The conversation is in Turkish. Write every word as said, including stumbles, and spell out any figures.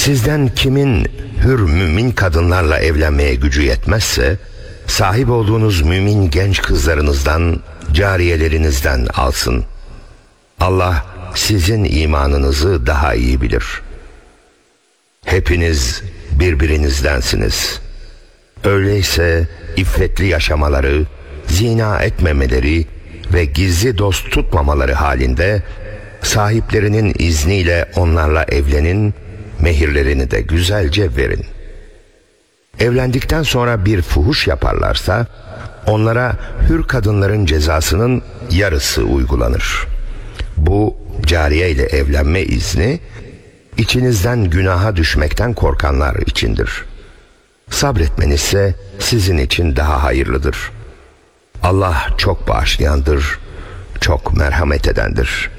Sizden kimin hür mümin kadınlarla evlenmeye gücü yetmezse, sahip olduğunuz mümin genç kızlarınızdan, cariyelerinizden alsın. Allah sizin imanınızı daha iyi bilir. Hepiniz birbirinizdensiniz. Öyleyse iffetli yaşamaları, zina etmemeleri ve gizli dost tutmamaları halinde sahiplerinin izniyle onlarla evlenin, mehirlerini de güzelce verin. Evlendikten sonra bir fuhuş yaparlarsa onlara hür kadınların cezasının yarısı uygulanır. Bu cariye ile evlenme izni içinizden günaha düşmekten korkanlar içindir. Sabretmenizse sizin için daha hayırlıdır. Allah çok bağışlayandır, çok merhamet edendir.